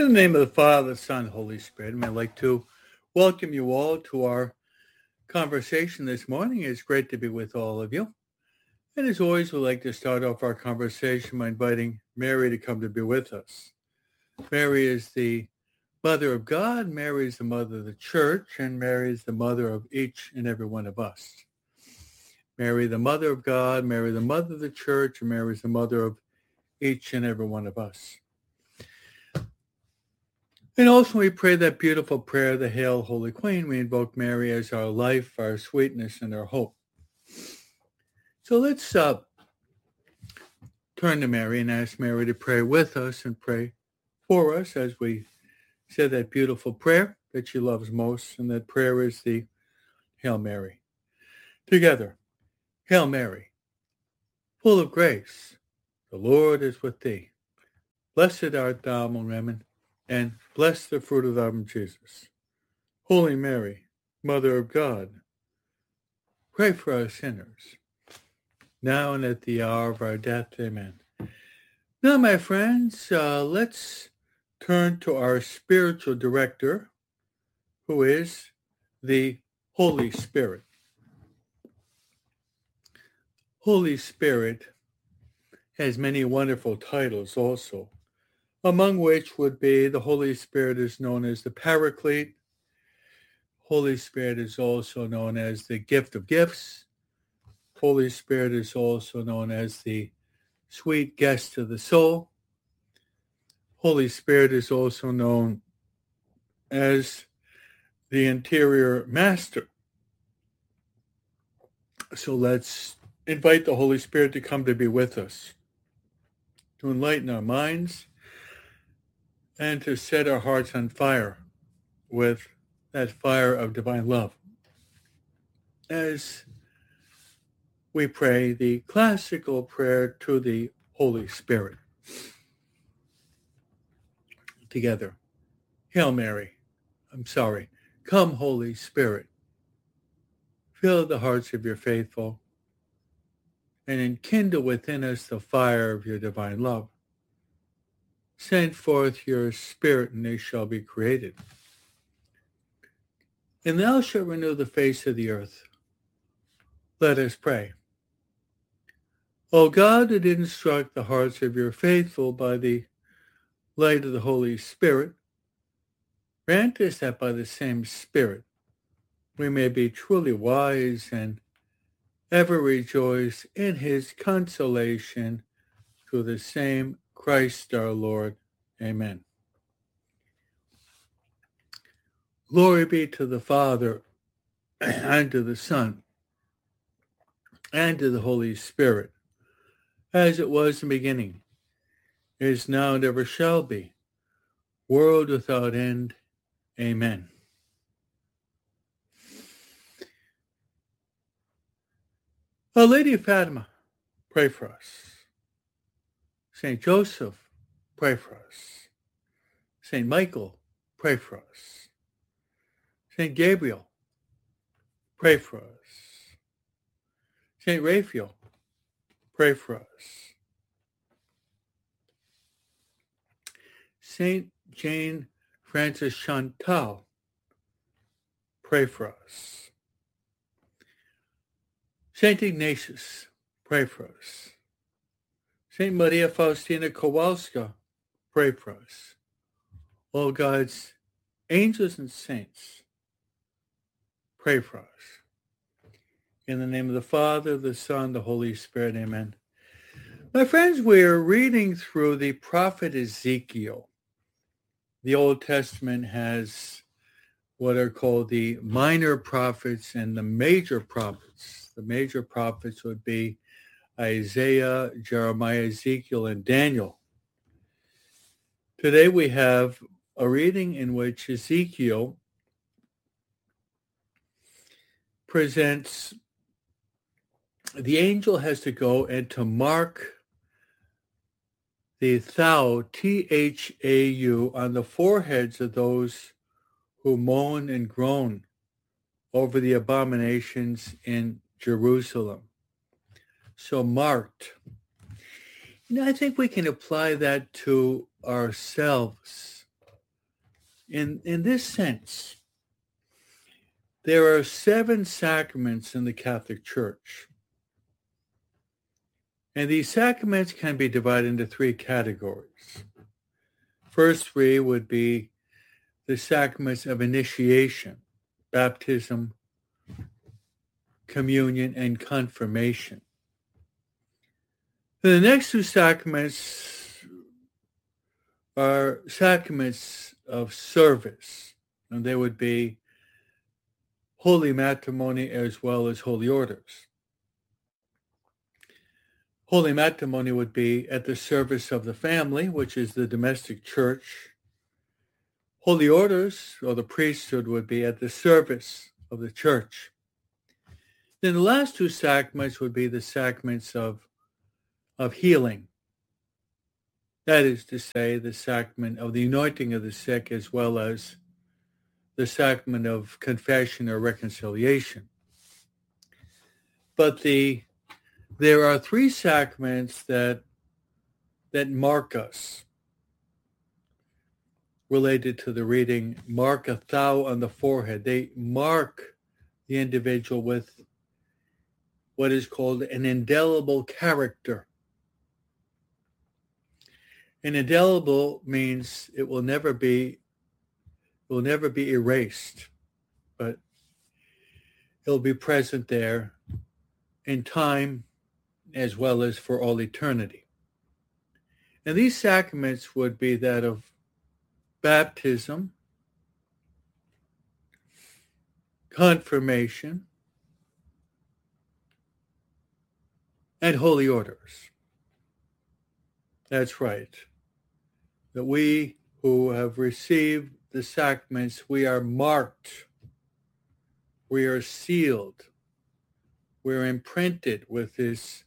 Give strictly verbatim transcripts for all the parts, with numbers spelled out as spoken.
In the name of the Father, the Son, and the Holy Spirit, I'd like to welcome you all to our conversation this morning. It's great to be with all of you. And as always, we'd like to start off our conversation by inviting Mary to come to be with us. Mary is the Mother of God, Mary is the Mother of the Church, and Mary is the Mother of each and every one of us. Mary, the Mother of God, Mary, the Mother of the Church, and Mary is the Mother of each and every one of us. And also we pray that beautiful prayer, the Hail, Holy Queen. We invoke Mary as our life, our sweetness, and our hope. So let's uh, turn to Mary and ask Mary to pray with us and pray for us as we say that beautiful prayer that she loves most. And that prayer is the Hail Mary. Together, Hail Mary, full of grace, the Lord is with thee. Blessed art thou among women, and bless the fruit of thy womb, Jesus. Holy Mary, Mother of God, pray for us sinners, now and at the hour of our death. Amen. Now, my friends, uh, let's turn to our spiritual director, who is the Holy Spirit. Holy Spirit has many wonderful titles also, among which would be the Holy Spirit is known as the Paraclete. Holy Spirit is also known as the Gift of Gifts. Holy Spirit is also known as the Sweet Guest of the Soul. Holy Spirit is also known as the Interior Master. So let's invite the Holy Spirit to come to be with us, to enlighten our minds, and to set our hearts on fire with that fire of divine love as we pray the classical prayer to the Holy Spirit. Together, Hail Mary, I'm sorry, come Holy Spirit, fill the hearts of your faithful, and enkindle within us the fire of your divine love. Send forth your Spirit, and they shall be created. And thou shalt renew the face of the earth. Let us pray. O God, who did instruct the hearts of your faithful by the light of the Holy Spirit, grant us that by the same Spirit we may be truly wise and ever rejoice in his consolation through the same Christ our Lord. Amen. Glory be to the Father, and to the Son, and to the Holy Spirit, as it was in the beginning, is now, and ever shall be, world without end. Amen. Our Lady of Fatima, pray for us. Saint Joseph, pray for us. Saint Michael, pray for us. Saint Gabriel, pray for us. Saint Raphael, pray for us. Saint Jane Frances Chantal, pray for us. Saint Ignatius, pray for us. Saint Maria Faustina Kowalska, pray for us. All God's angels and saints, pray for us. In the name of the Father, the Son, the Holy Spirit, amen. My friends, we're reading through the prophet Ezekiel. The Old Testament has what are called the minor prophets and the major prophets. The major prophets would be Isaiah, Jeremiah, Ezekiel, and Daniel. Today we have a reading in which Ezekiel presents the angel has to go and to mark the thou, T H A U, on the foreheads of those who moan and groan over the abominations in Jerusalem. So marked. You know, I think we can apply that to ourselves. in, in this sense, there are seven sacraments in the Catholic Church. And these sacraments can be divided into three categories. First three would be the sacraments of initiation, baptism, communion, and confirmation. The next two sacraments are sacraments of service, and they would be holy matrimony as well as holy orders. Holy matrimony would be at the service of the family, which is the domestic church. Holy orders, or the priesthood, would be at the service of the church. Then the last two sacraments would be the sacraments of, of healing. That is to say, the sacrament of the anointing of the sick as well as the sacrament of confession or reconciliation. But the there are three sacraments that that mark us, related to the reading, mark a thou on the forehead. They mark the individual with what is called an indelible character. An indelible means it will never be it will never be erased, but it'll be present there in time as well as for all eternity. And these sacraments would be that of baptism, confirmation, and holy orders. That's right. That we who have received the sacraments, we are marked, we are sealed, we're imprinted with this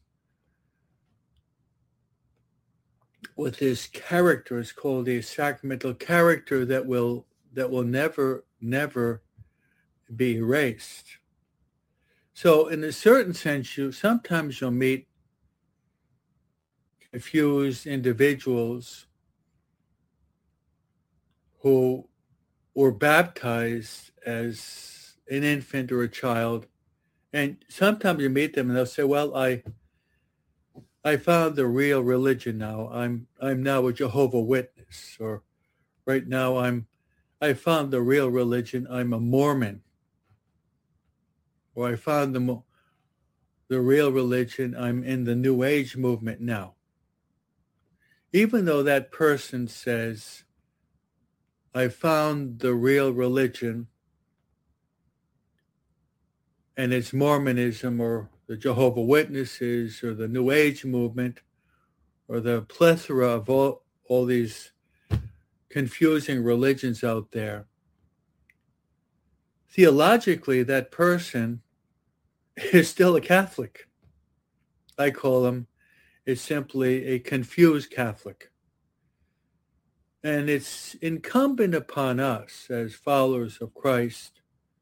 with this character. It's called a sacramental character that will that will never, never be erased. So in a certain sense, you sometimes you'll meet confused individuals who were baptized as an infant or a child, and sometimes you meet them and they'll say, well, I I found the real religion now. I'm I'm now a Jehovah's Witness, or right now I'm I found the real religion. I'm a Mormon, or I found the the real religion. I'm in the New Age movement now. Even though that person says, I found the real religion, and it's Mormonism or the Jehovah's Witnesses or the New Age movement or the plethora of all, all these confusing religions out there, theologically, that person is still a Catholic. I call him, it's simply a confused Catholic. And it's incumbent upon us as followers of Christ,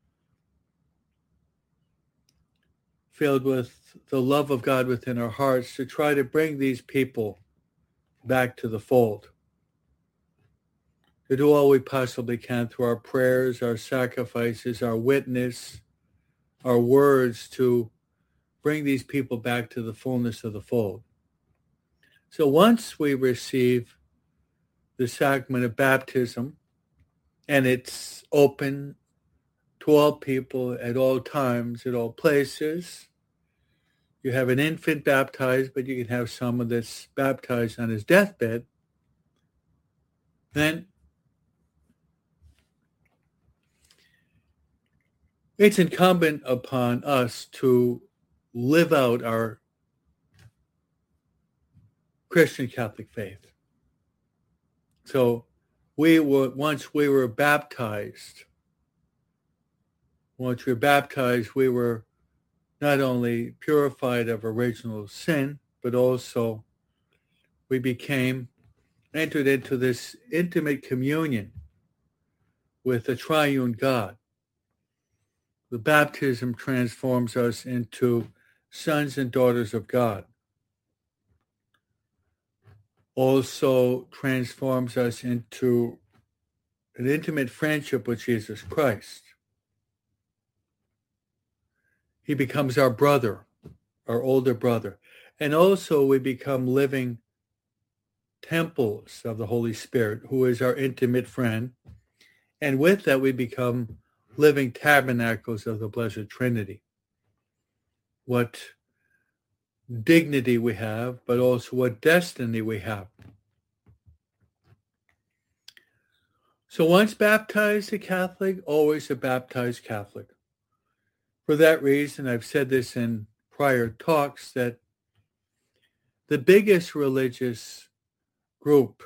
filled with the love of God within our hearts, to try to bring these people back to the fold. To do all we possibly can through our prayers, our sacrifices, our witness, our words, to bring these people back to the fullness of the fold. So once we receive the sacrament of baptism, and it's open to all people at all times, at all places. You have an infant baptized, but you can have someone that's baptized on his deathbed. Then it's incumbent upon us to live out our Christian Catholic faith. So we were, once we were baptized, once we were baptized, we were not only purified of original sin, but also we became, entered into this intimate communion with the triune God. The baptism transforms us into sons and daughters of God. Also transforms us into an intimate friendship with Jesus Christ. He becomes our brother, our older brother. And also we become living temples of the Holy Spirit, who is our intimate friend. And with that, we become living tabernacles of the Blessed Trinity. What dignity we have, but also what destiny we have. So once baptized a Catholic, always a baptized Catholic. For that reason, I've said this in prior talks, that the biggest religious group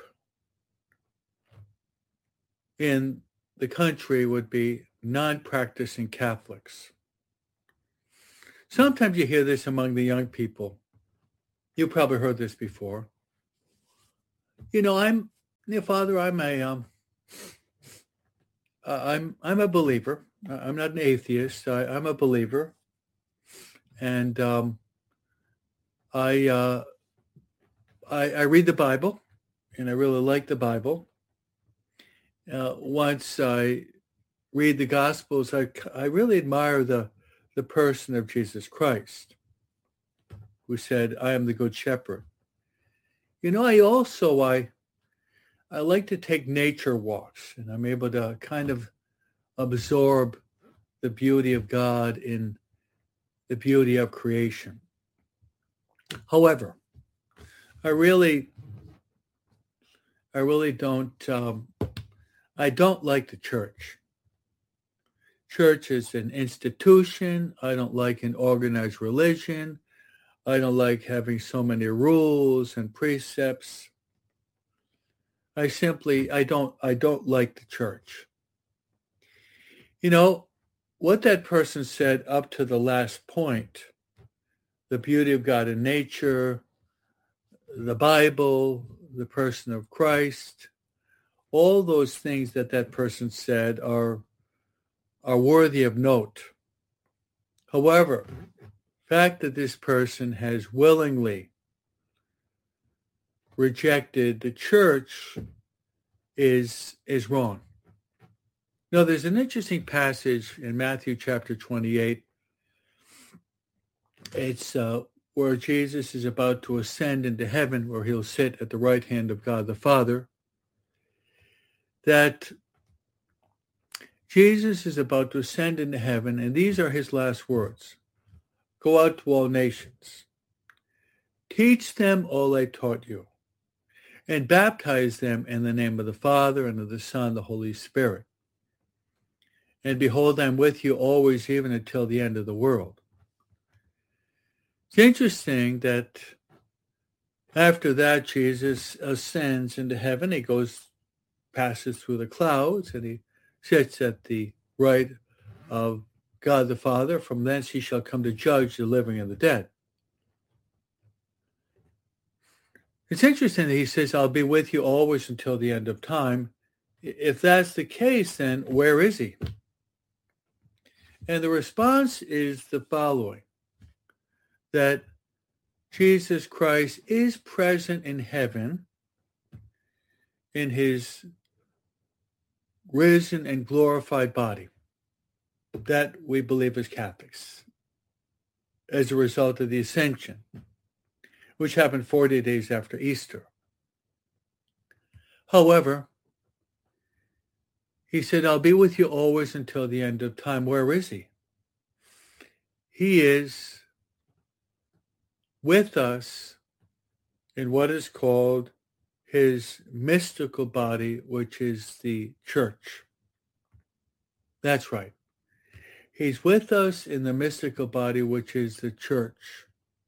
in the country would be non-practicing Catholics. Sometimes you hear this among the young people. You probably heard this before. You know, I'm, you know, Father, I'm a, um, uh, I'm, I'm a believer. I'm not an atheist. I, I'm a believer, and um, I, uh, I, I read the Bible, and I really like the Bible. Uh, once I read the Gospels, I, I really admire the the person of Jesus Christ, who said, "I am the Good Shepherd." You know, I also I I like to take nature walks, and I'm able to kind of absorb the beauty of God in the beauty of creation. However, I really, I really don't, um, I don't like the church. Church is an institution. I don't like an organized religion. I don't like having so many rules and precepts. I simply, I don't, I don't like the church. You know, what that person said up to the last point, the beauty of God in nature, the Bible, the person of Christ, all those things that that person said are, are worthy of note. However, the fact that this person has willingly rejected the church is, is wrong. Now, there's an interesting passage in Matthew chapter twenty-eight. It's uh, where Jesus is about to ascend into heaven, where he'll sit at the right hand of God the Father, that Jesus is about to ascend into heaven, and these are his last words. Go out to all nations. Teach them all I taught you, and baptize them in the name of the Father, and of the Son, and the Holy Spirit. And behold, I'm with you always, even until the end of the world. It's interesting that after that, Jesus ascends into heaven. He goes, passes through the clouds, and he sits at the right of God the Father. From thence he shall come to judge the living and the dead. It's interesting that he says, I'll be with you always until the end of time. If that's the case, then where is he? And the response is the following, that Jesus Christ is present in heaven in his risen and glorified body. That we believe as Catholics, as a result of the ascension, which happened forty days after Easter. However, he said, I'll be with you always until the end of time. Where is he? He is with us in what is called his mystical body, which is the church. That's right. He's with us in the mystical body, which is the church.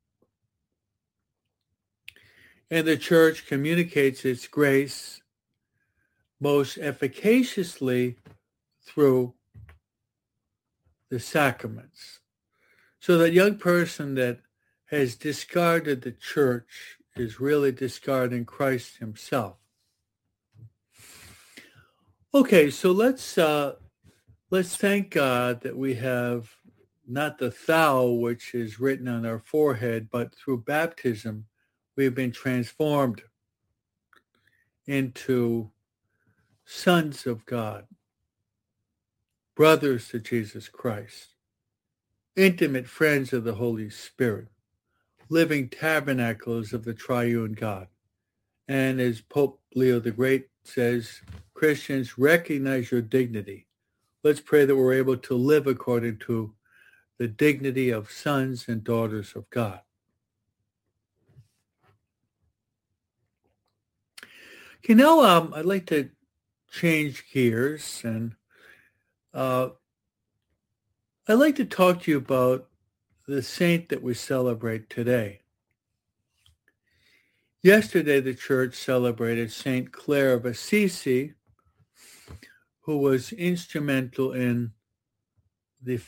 And the church communicates its grace most efficaciously through the sacraments. So that young person that has discarded the church is really discarding Christ himself. Okay, so let's uh, let's thank God that we have not the thou, which is written on our forehead, but through baptism, we have been transformed into sons of God, brothers to Jesus Christ, intimate friends of the Holy Spirit, living tabernacles of the triune God. And as Pope Leo the Great says, Christians, recognize your dignity. Let's pray that we're able to live according to the dignity of sons and daughters of God. Okay, now um, I'd like to change gears, and uh, I'd like to talk to you about the saint that we celebrate today. Yesterday, the church celebrated Saint Clare of Assisi, who was instrumental in the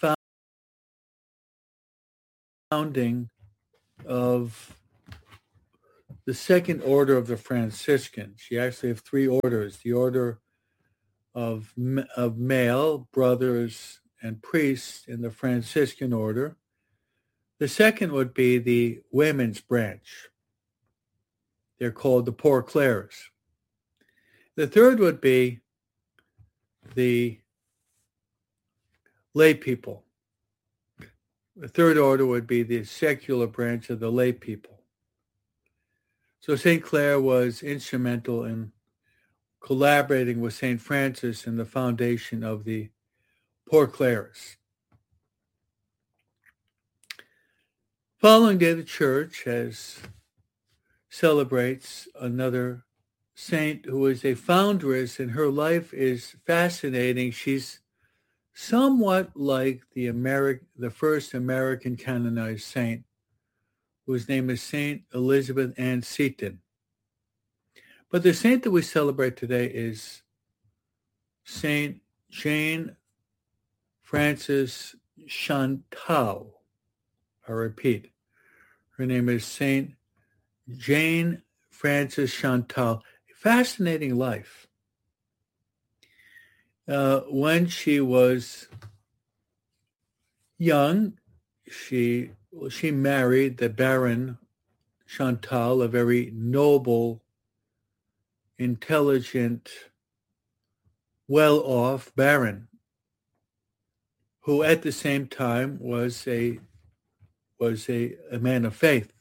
founding of the second order of the Franciscans. You actually have three orders: the order of, of male brothers and priests in the Franciscan order. The second would be the women's branch. They're called the Poor Clares. The third would be the lay people. The third order would be the secular branch of the lay people. So Saint Clare was instrumental in collaborating with Saint Francis in the foundation of the Poor Clares. Following day, the church has celebrates another saint who is a foundress, and her life is fascinating. She's somewhat like the Ameri- the first American canonized saint, whose name is Saint Elizabeth Ann Seton. But the saint that we celebrate today is Saint Jane Frances Chantal. I repeat, her name is Saint Jane Frances Chantal. Fascinating life. Uh, when she was young, she she married the Baron Chantal, a very noble, intelligent, well-off baron, who at the same time was a was a, a man of faith.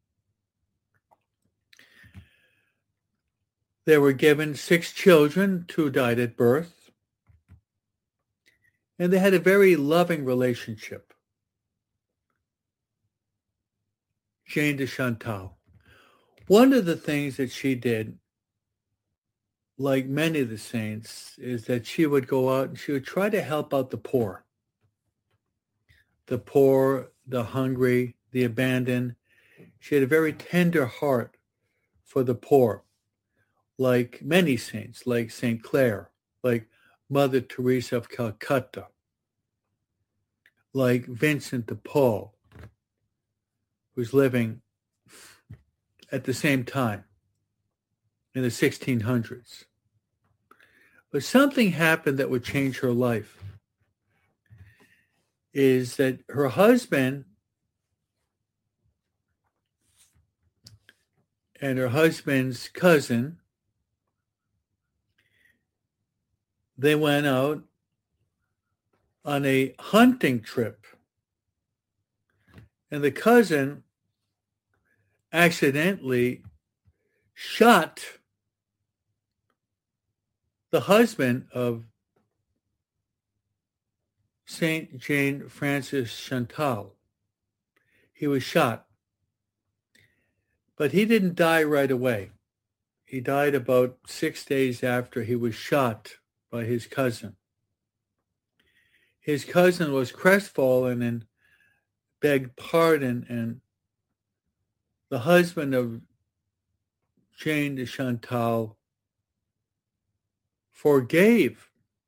They were given six children, two died at birth, and they had a very loving relationship. Jane de Chantal. One of the things that she did, like many of the saints, is that she would go out and she would try to help out the poor. The poor, the hungry, the abandoned. She had a very tender heart for the poor, like many saints, like Saint Clare, like Mother Teresa of Calcutta, like Vincent de Paul, who's living at the same time in the sixteen hundreds. But something happened that would change her life, is that her husband and her husband's cousin, they went out on a hunting trip. And the cousin accidentally shot the husband of Saint Jane Frances Chantal. He was shot. But he didn't die right away. He died about six days after he was shot by his cousin. His cousin was crestfallen and begged pardon, and the husband of Jane de Chantal forgave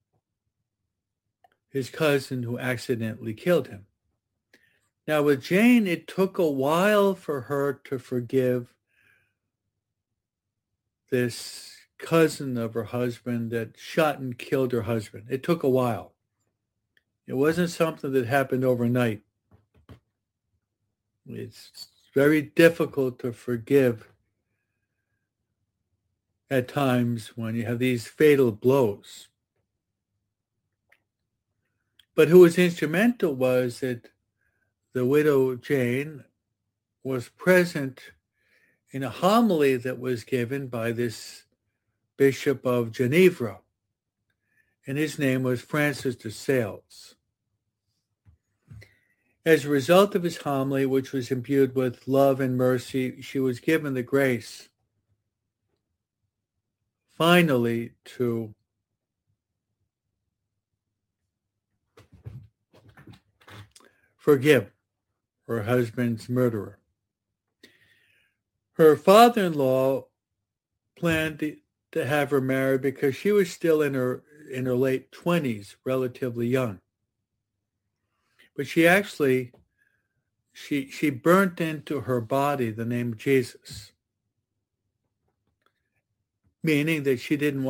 his cousin who accidentally killed him. Now with Jane, it took a while for her to forgive this cousin of her husband that shot and killed her husband. It took a while. It wasn't something that happened overnight. It's very difficult to forgive at times when you have these fatal blows. But who was instrumental was that the widow Jane was present in a homily that was given by this Bishop of Geneva, and his name was Francis de Sales. As a result of his homily, which was imbued with love and mercy, she was given the grace finally to forgive her husband's murderer. Her father-in-law planned to, to have her married because she was still in her in her late twenties, relatively young. But she actually she she burnt into her body the name of Jesus, meaning that she didn't want